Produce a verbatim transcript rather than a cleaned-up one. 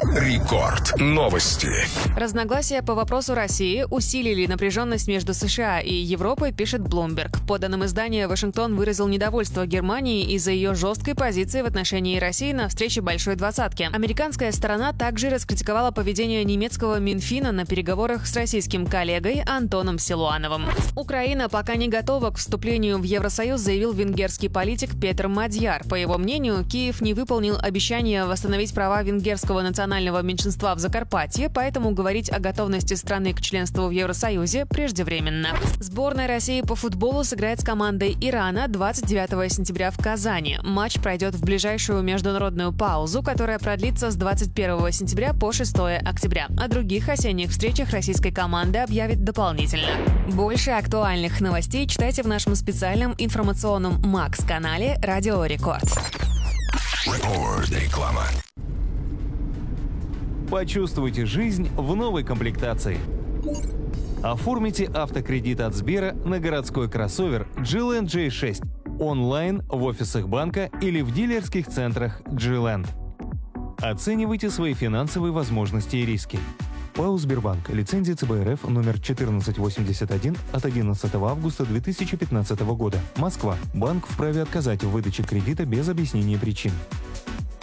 Рекорд. Новости. Разногласия по вопросу России усилили напряженность между США и Европой, пишет Bloomberg. По данным издания, Вашингтон выразил недовольство Германии из-за ее жесткой позиции в отношении России на встрече Большой Двадцатки. Американская сторона также раскритиковала поведение немецкого Минфина на переговорах с российским коллегой Антоном Силуановым. Украина пока не готова к вступлению в Евросоюз, заявил венгерский политик Петр Мадьяр. По его мнению, Киев не выполнил обещание восстановить права венгерского национального меньшинства в Закарпатье, поэтому говорить о готовности страны к членству в Евросоюзе преждевременно. Сборная России по футболу сыграет с командой Ирана двадцать девятого сентября в Казани. Матч пройдет в ближайшую международную паузу, которая продлится с двадцать первого сентября по шестого октября. О других осенних встречах российской команды объявят дополнительно. Больше актуальных новостей читайте в нашем специальном информационном Макс-канале «Радио Рекорд». Реклама. Почувствуйте жизнь в новой комплектации. Оформите автокредит от Сбера на городской кроссовер джи-Land джей шесть онлайн в офисах банка или в дилерских центрах джи-Land. Оценивайте свои финансовые возможности и риски. ПАО «Сбербанк». Лицензия ЦБ РФ номер четырнадцать восемьдесят один от одиннадцатого августа две тысячи пятнадцатого года. Москва. Банк вправе отказать в выдаче кредита без объяснения причин.